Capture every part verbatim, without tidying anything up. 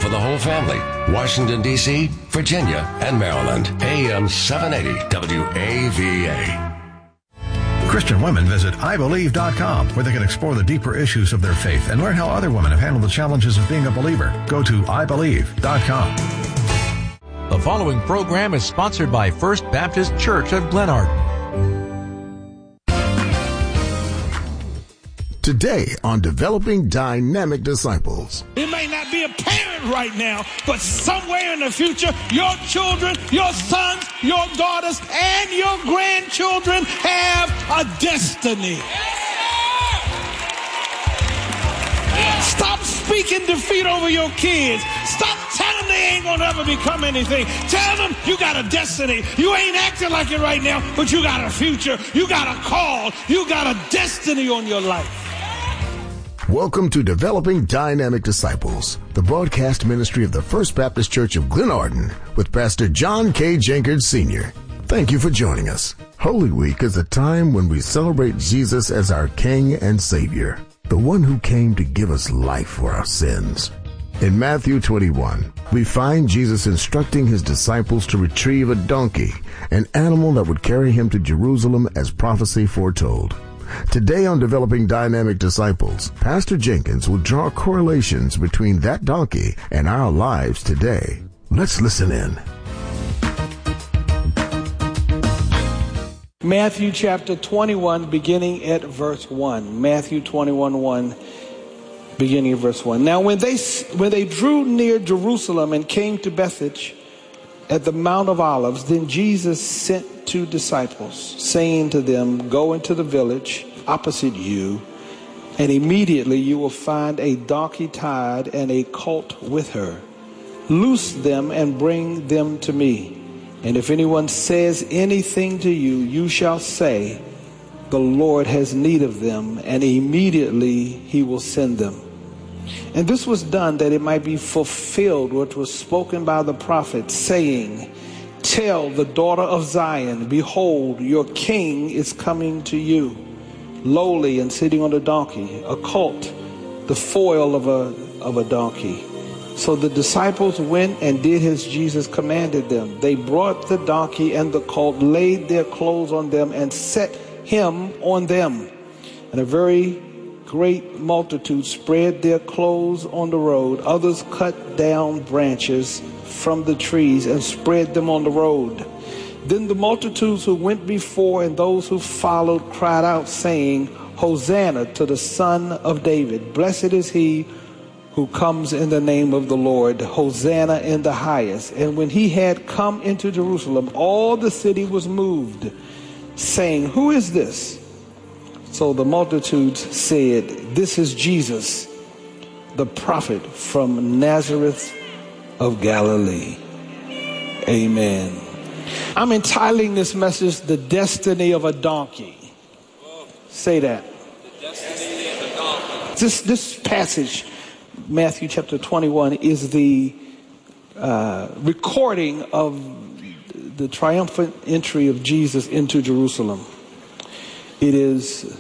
for the whole family. Washington, D C, Virginia, and Maryland. A M seven eighty W A V A. Christian women visit I believe dot com, where they can explore the deeper issues of their faith and learn how other women have handled the challenges of being a believer. Go to I believe dot com. The following program is sponsored by First Baptist Church of Glenarden. Today on Developing Dynamic Disciples. It may not be apparent right now, but somewhere in the future, your children, your sons, your daughters, and your grandchildren have a destiny. Stop speaking defeat over your kids. Stop telling them they ain't gonna ever become anything. Tell them you got a destiny. You ain't acting like it right now, but you got a future. You got a call. You got a destiny on your life. Welcome to Developing Dynamic Disciples, the broadcast ministry of the First Baptist Church of Glenarden with Pastor John K. Jenkins Senior Thank you for joining us. Holy Week is a time when we celebrate Jesus as our King and Savior, the one who came to give us life for our sins. In Matthew twenty-one, we find Jesus instructing his disciples to retrieve a donkey, an animal that would carry him to Jerusalem as prophecy foretold. Today on Developing Dynamic Disciples, Pastor Jenkins will draw correlations between that donkey and our lives today. Let's listen in. Matthew chapter twenty-one, beginning at verse one. Matthew twenty-one, one, beginning at verse one. Now when they when they drew near Jerusalem and came to Bethphage at the Mount of Olives, then Jesus sent two disciples, saying to them, go into the village opposite you, and immediately you will find a donkey tied and a colt with her. Loose them and bring them to me. And if anyone says anything to you, you shall say, the Lord has need of them, and immediately he will send them. And this was done that it might be fulfilled what was spoken by the prophet, saying, tell the daughter of Zion, behold, your king is coming to you, lowly and sitting on a donkey, a colt, the foal of a of a donkey. So the disciples went and did as Jesus commanded them. They brought the donkey and the colt, laid their clothes on them, and set him on them. And a very great multitude spread their clothes on the road. Others cut down branches from the trees and spread them on the road. Then the multitudes who went before and those who followed cried out, saying, Hosanna to the Son of David. Blessed is he who comes in the name of the Lord. Hosanna in the highest. And when he had come into Jerusalem, all the city was moved, saying, who is this? So the multitudes said, this is Jesus, the prophet from Nazareth of Galilee. Amen. I'm entitling this message, The Destiny of a Donkey. Say that. The destiny of a donkey. This, this passage, Matthew chapter twenty-one, is the uh, recording of the triumphant entry of Jesus into Jerusalem. It is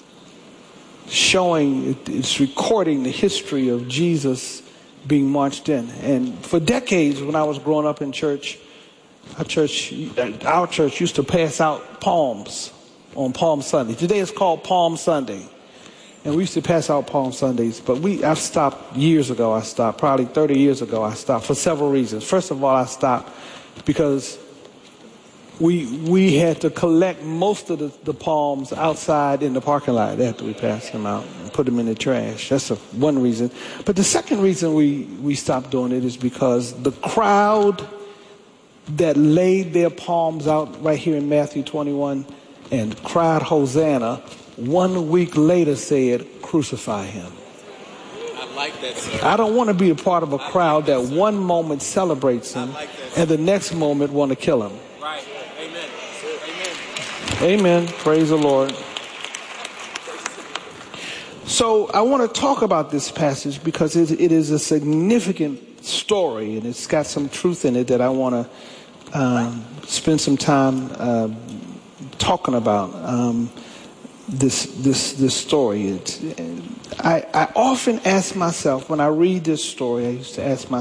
showing, it's recording the history of Jesus being marched in. And for decades, when I was growing up in church, our church, our church used to pass out palms on Palm Sunday. Today it's called Palm Sunday. And we used to pass out Palm Sundays. But we, I've stopped years ago. I stopped, probably thirty years ago, I stopped for several reasons. First of all, I stopped because we we had to collect most of the, the palms outside in the parking lot after we passed them out and put them in the trash. That's a, one reason. But the second reason we, we stopped doing it is because the crowd that laid their palms out right here in Matthew twenty-one and cried Hosanna, one week later said, crucify him. I like that, sir. I don't want to be a part of a crowd that one moment celebrates him and the next moment want to kill him. Right. Amen. Amen. Amen. Praise the Lord. So I want to talk about this passage because it, it is a significant story and it's got some truth in it that I want to um, spend some time uh, talking about. Um, this this this story. It's, I, I often ask myself when I read this story, I used to ask myself,